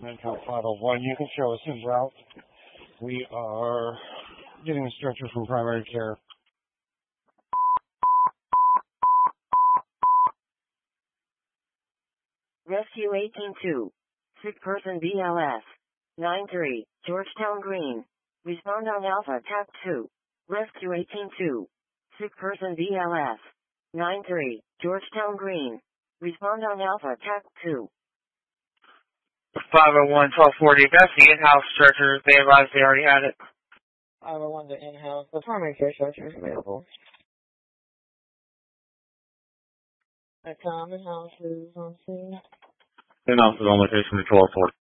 Manpower 501, you can show us en route. We are getting a stretcher from primary care. Rescue 182. Sick person BLS. 93, Georgetown Green. Respond on Alpha Tap 2. Rescue 182. Sick person BLS. 93, Georgetown Green. Respond on Alpha Tap 2. 501, 1240. That's the in-house stretcher. They advised they already had it. 501 to in-house. The primary care stretcher is available. In-house is on scene. In-house is on location to 1240.